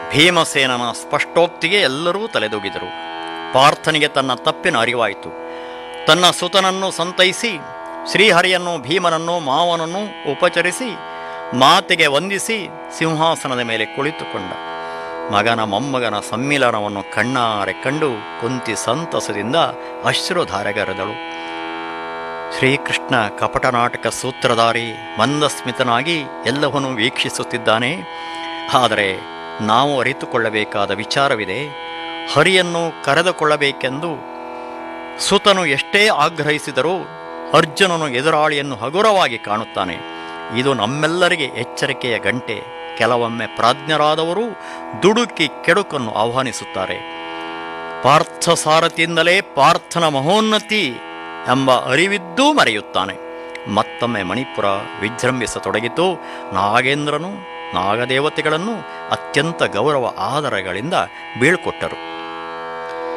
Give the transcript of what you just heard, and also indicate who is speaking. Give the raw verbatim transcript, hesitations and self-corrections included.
Speaker 1: ಭೀಮಸೇನನ ಸ್ಪಷ್ಟೋಕ್ತಿಗೆ ಎಲ್ಲರೂ ತಲೆದೂಗಿದರು. ಪಾರ್ಥನಿಗೆ ತನ್ನ ತಪ್ಪಿನ ಅರಿವಾಯಿತು. ತನ್ನ ಸುತನನ್ನು ಸಂತೈಸಿ ಶ್ರೀಹರಿಯನ್ನು, ಭೀಮನನ್ನು, ಮಾವನನ್ನು ಉಪಚರಿಸಿ ಮಾತೆಗೆ ವಂದಿಸಿ ಸಿಂಹಾಸನದ ಮೇಲೆ ಕುಳಿತುಕೊಂಡ. ಮಗನ ಮೊಮ್ಮಗನ ಸಮ್ಮಿಲನವನ್ನು ಕಣ್ಣಾರೆ ಕಂಡು ಕುಂತಿ ಸಂತಸದಿಂದ ಅಶ್ರುಧಾರೆಗರೆದಳು. ಶ್ರೀಕೃಷ್ಣ ಕಪಟನಾಟಕ ಸೂತ್ರಧಾರಿ ಮಂದಸ್ಮಿತನಾಗಿ ಎಲ್ಲವನ್ನೂ ವೀಕ್ಷಿಸುತ್ತಿದ್ದಾನೆ. ಆದರೆ ನಾವು ಅರಿತುಕೊಳ್ಳಬೇಕಾದ ವಿಚಾರವಿದೆ. ಹರಿಯನ್ನು ಕರೆದುಕೊಳ್ಳಬೇಕೆಂದು ಸುತನು ಎಷ್ಟೇ ಆಗ್ರಹಿಸಿದರೂ ಅರ್ಜುನನು ಎದುರಾಳಿಯನ್ನು ಹಗುರವಾಗಿ ಕಾಣುತ್ತಾನೆ. ಇದು ನಮ್ಮೆಲ್ಲರಿಗೆ ಎಚ್ಚರಿಕೆಯ ಗಂಟೆ. ಕೆಲವೊಮ್ಮೆ ಪ್ರಾಜ್ಞರಾದವರು ದುಡುಕಿ ಕೆಡುಕನ್ನು ಆಹ್ವಾನಿಸುತ್ತಾರೆ. ಪಾರ್ಥಸಾರಥಿಯಿಂದಲೇ ಪಾರ್ಥನ ಮಹೋನ್ನತಿ ಎಂಬ ಅರಿವಿದ್ದೂ ಮರೆಯುತ್ತಾನೆ. ಮತ್ತೊಮ್ಮೆ ಮಣಿಪುರ ವಿಜೃಂಭಿಸತೊಡಗಿತು. ನಾಗೇಂದ್ರನು ನಾಗದೇವತೆಗಳನ್ನು ಅತ್ಯಂತ ಗೌರವ ಆದರಗಳಿಂದ ಬೀಳ್ಕೊಟ್ಟರು.